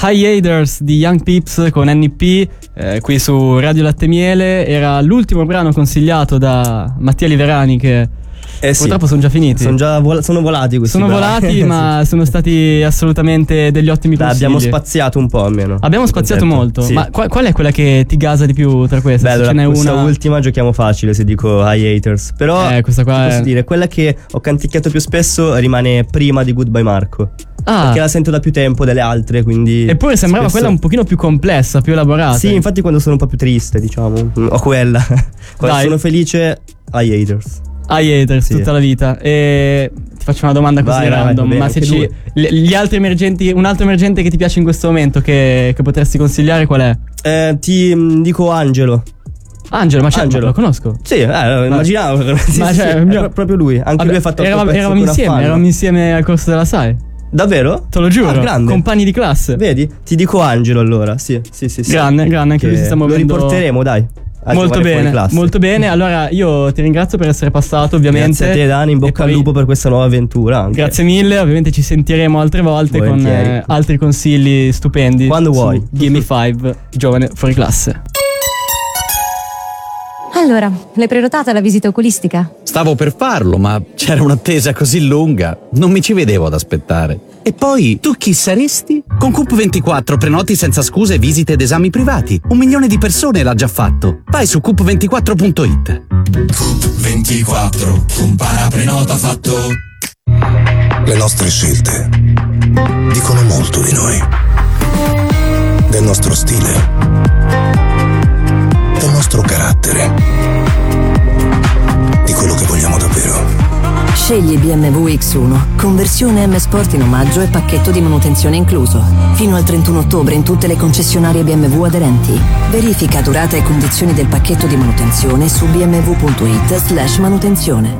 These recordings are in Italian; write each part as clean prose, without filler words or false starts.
Hiatus di Young Pips con NP, qui su Radio Latte Miele. Era l'ultimo brano consigliato da Mattia Liverani, che purtroppo sono già finiti. Sono volati questi Sono brani. volati, ma sono stati assolutamente degli ottimi consigli. Abbiamo spaziato un po' almeno. Abbiamo spaziato molto. Sì. Ma qual è quella che ti gasa di più tra queste? Beh, Se allora, ce n'è questa una ultima giochiamo facile se dico Hiatus. Però questa qua posso dire, quella che ho canticchiato più spesso rimane prima di Goodbye Marco. Perché la sento da più tempo delle altre, quindi. Eppure sembrava quella un pochino più complessa, più elaborata. Sì, infatti quando sono un po' più triste, diciamo, ho quella. Quando sono felice, Hiatus. Hiatus, tutta la vita. E ti faccio una domanda così random. Vai, ma se gli altri emergenti, un altro emergente che ti piace in questo momento, che potresti consigliare, qual è? Ti dico Angelo, ma lo conosco. Sì, immaginavo. Proprio lui. Anche lui ha fatto eravamo insieme al corso della SAE. Davvero? Te lo giuro, grande. compagni di classe. Vedi? Ti dico Angelo allora. Sì. Grande, anche lui si sta muovendo. Lo riporteremo, dai. Molto bene. Allora io ti ringrazio per essere passato, ovviamente. Grazie a te, Dani, in bocca al lupo per questa nuova avventura anche. Grazie mille, ovviamente ci sentiremo altre volte con altri consigli stupendi. Quando vuoi. Gimme 5, giovane fuori classe. Allora, l'hai prenotata la visita oculistica? Stavo per farlo, ma c'era un'attesa così lunga, non mi ci vedevo ad aspettare. E poi, tu chi saresti? Con Coop24 prenoti senza scuse visite ed esami privati. 1 milione di persone l'ha già fatto. Vai su coop24.it. Coop24, compara, prenota, fatto. Le nostre scelte dicono molto di noi, del nostro stile, del nostro carattere, di quello che vogliamo davvero. Scegli BMW X1, conversione M Sport in omaggio e pacchetto di manutenzione incluso. Fino al 31 ottobre in tutte le concessionarie BMW aderenti. Verifica durata e condizioni del pacchetto di manutenzione su bmw.it/manutenzione.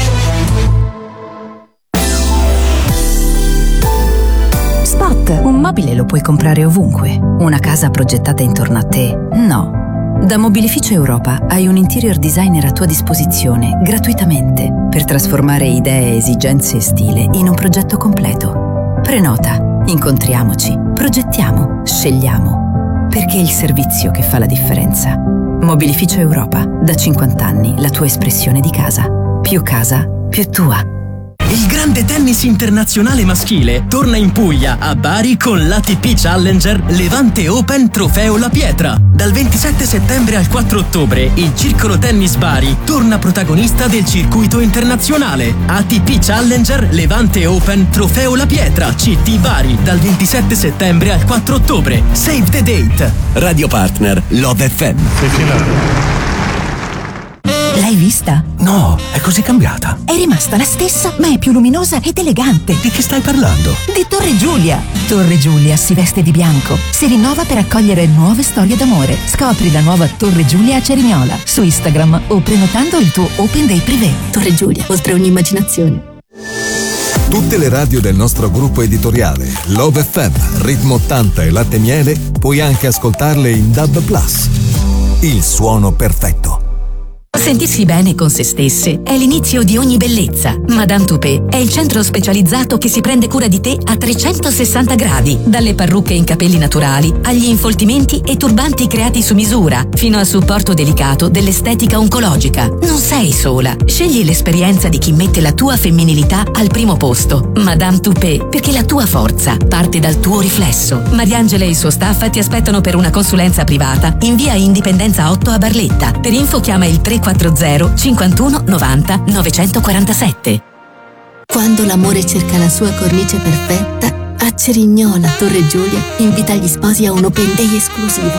Spot, un mobile lo puoi comprare ovunque. Una casa progettata intorno a te? No. Da Mobilificio Europa hai un interior designer a tua disposizione gratuitamente per trasformare idee, esigenze e stile in un progetto completo. Prenota, incontriamoci, progettiamo, scegliamo. Perché è il servizio che fa la differenza. Mobilificio Europa, da 50 anni la tua espressione di casa. Più casa, più tua. Il grande tennis internazionale maschile torna in Puglia, a Bari, con l'ATP Challenger Levante Open Trofeo La Pietra. Dal 27 settembre al 4 ottobre, il Circolo Tennis Bari torna protagonista del circuito internazionale. ATP Challenger Levante Open Trofeo La Pietra, CT Bari, dal 27 settembre al 4 ottobre. Save the date. Radio partner Love FM. L'hai vista? No, è così cambiata. È rimasta la stessa, ma è più luminosa ed elegante. Di che stai parlando? Di Torre Giulia. Torre Giulia si veste di bianco, si rinnova per accogliere nuove storie d'amore. Scopri la nuova Torre Giulia a Cerignola su Instagram o prenotando il tuo Open Day privé. Torre Giulia, oltre ogni immaginazione. Tutte le radio del nostro gruppo editoriale Love FM, Ritmo 80 e Latte Miele puoi anche ascoltarle in DAB+. Il suono perfetto. Sentirsi bene con se stesse è l'inizio di ogni bellezza. Madame Toupé è il centro specializzato che si prende cura di te a 360 gradi. Dalle parrucche in capelli naturali, agli infoltimenti e turbanti creati su misura, fino al supporto delicato dell'estetica oncologica. Non sei sola. Scegli l'esperienza di chi mette la tua femminilità al primo posto. Madame Toupé, perché la tua forza parte dal tuo riflesso. Mariangela e il suo staff ti aspettano per una consulenza privata in via Indipendenza 8 a Barletta. Per info chiama il 340 51 90 947. Quando l'amore cerca la sua cornice perfetta, a Cerignola Torre Giulia invita gli sposi a un Open Day esclusivo.